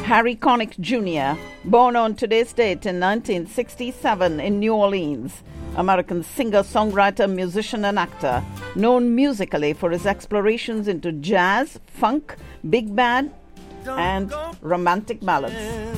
Harry Connick Jr., born on today's date in 1967 in New Orleans, American singer, songwriter, musician, and actor, known musically for his explorations into jazz, funk, big band, and romantic ballads.